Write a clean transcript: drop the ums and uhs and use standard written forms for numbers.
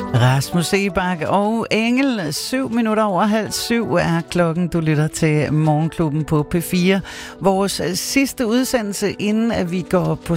Rasmus Seebach og Engel. 7 minutter over 6:30 er klokken. Du lytter til Morgenklubben på P4. Vores sidste udsendelse, inden at vi går på